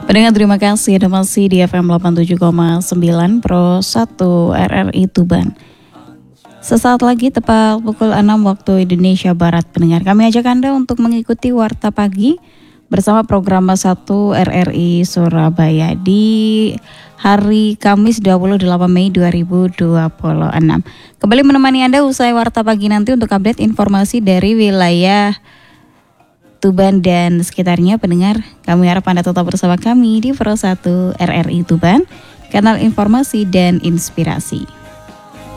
Pendengar terima kasih Anda masih di FM 87,9 Pro 1 RRI Tuban. Sesaat lagi tepat pukul 6 waktu Indonesia Barat. Pendengar, kami ajak Anda untuk mengikuti Warta Pagi bersama program 1 RRI Surabaya di hari Kamis 28 Mei 2026. Kembali menemani Anda usai Warta Pagi nanti untuk update informasi dari wilayah Tuban dan sekitarnya. Pendengar, kami harap Anda tetap bersama kami di Pro 1 RRI Tuban, kanal informasi dan inspirasi.